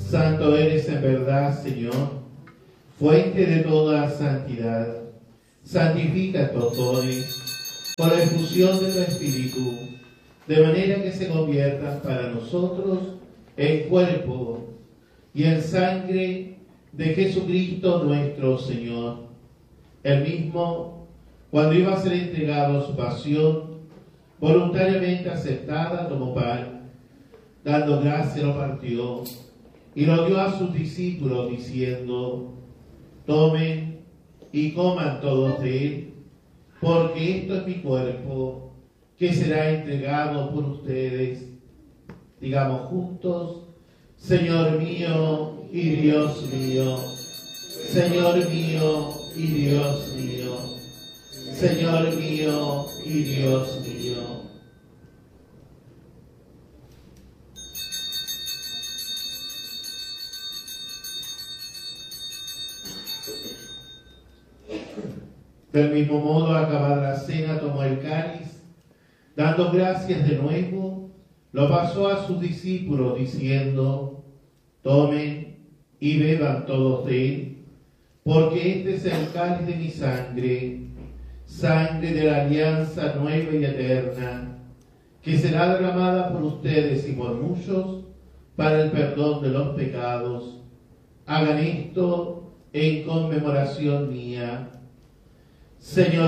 Santo eres en verdad, Señor, fuente de toda santidad. Santifica estos dones con la efusión de tu Espíritu, de manera que se conviertan para nosotros en cuerpo y en sangre de Jesucristo nuestro Señor. Él mismo, cuando iba a ser entregado a su pasión, voluntariamente aceptada, tomó pan, dando gracia lo partió y lo dio a sus discípulos, diciendo: tomen y coman todos de él, porque esto es mi cuerpo, que será entregado por ustedes. Digamos juntos: Señor mío y Dios mío, Señor mío y Dios mío, Señor mío y Dios mío. Del mismo modo, acabada la cena, tomó el cáliz, dando gracias de nuevo, lo pasó a sus discípulos, diciendo: tomen y beban todos de él, porque este es el cáliz de mi sangre, sangre de la alianza nueva y eterna, que será derramada por ustedes y por muchos para el perdón de los pecados. Hagan esto en conmemoración mía. Señor